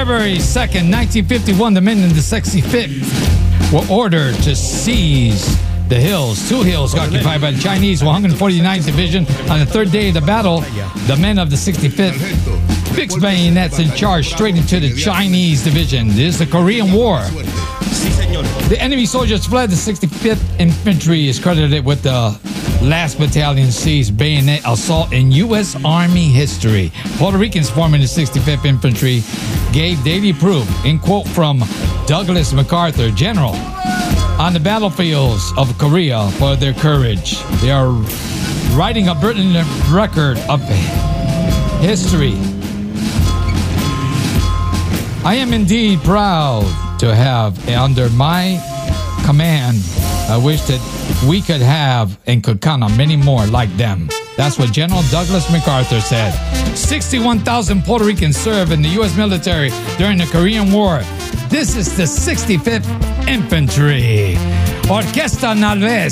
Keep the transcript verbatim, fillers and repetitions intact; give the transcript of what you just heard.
February second, nineteen fifty-one, the men in the sixty-fifth were ordered to seize the hills. Two hills occupied by the Chinese, one hundred forty-ninth Division. On the third day of the battle, the men of the sixty-fifth fixed bayonets and charged straight into the Chinese division. This is the Korean War. The enemy soldiers fled. The sixty-fifth Infantry is credited with the last battalion seized bayonet assault in U S Army history. Puerto Ricans forming the sixty-fifth Infantry gave daily proof, in quote from Douglas MacArthur, General, on the battlefields of Korea for their courage. They are writing a Britain record of history. I am indeed proud to have under my command. I wish that we could have and could count on many more like them. That's what General Douglas MacArthur said. sixty-one thousand Puerto Ricans served in the U S military during the Korean War. This is the sixty-fifth Infantry. Orquesta Nalves.